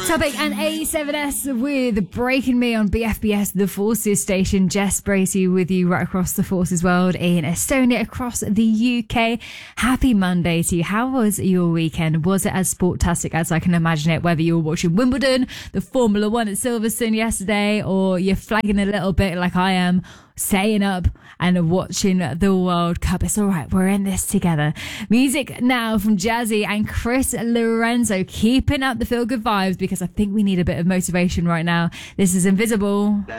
Topic and A7S with Breaking Me on BFBS, the Forces station. Jess Bracey with you right across the Forces world in Estonia, across the UK. Happy Monday to you. How was your weekend? Was it as sportastic as I can imagine it? Whether you were watching Wimbledon, the Formula One at Silverstone yesterday, or you're flagging a little bit like I am, staying up and watching the World Cup. It's all right. We're in this together. Music now from Jazzy and Chris Lorenzo, keeping up the feel-good vibes because I think we need a bit of motivation right now. This is Invisible.